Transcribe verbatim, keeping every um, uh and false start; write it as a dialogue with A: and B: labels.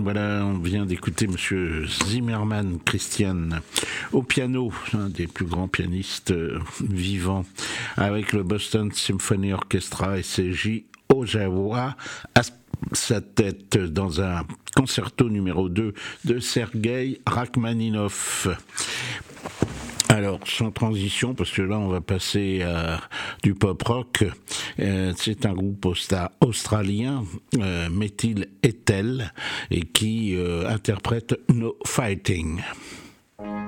A: Voilà, on vient d'écouter Monsieur Zimmerman Christian au piano, un des plus grands pianistes euh, vivants, avec le Boston Symphony Orchestra et Seiji Ozawa à sa tête dans un concerto numéro deux de Sergueï Rachmaninov. Alors, sans transition, parce que là, on va passer à du pop-rock. Euh, c'est un groupe austa- australien, euh, Methyl Ethel, et qui euh, interprète No Fighting.